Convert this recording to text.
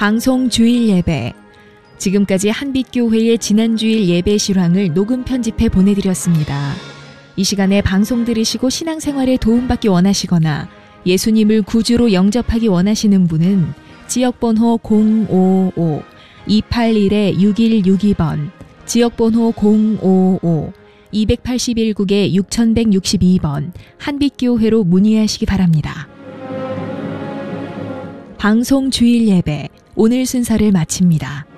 방송 주일 예배. 지금까지 한빛교회의 지난주일 예배 실황을 녹음 편집해 보내드렸습니다. 이 시간에 방송 들으시고 신앙생활에 도움받기 원하시거나 예수님을 구주로 영접하기 원하시는 분은 지역번호 055-281-6162번, 지역번호 055-281국에 6162번 한빛교회로 문의하시기 바랍니다. 방송 주일 예배, 오늘 순서를 마칩니다.